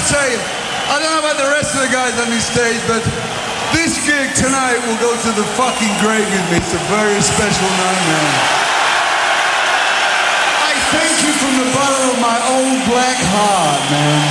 say, I don't know about the rest of the guys on this stage, but this gig tonight will go to the fucking grave with me. It's a very special night, man. I thank you from the bottom of my old black heart, man.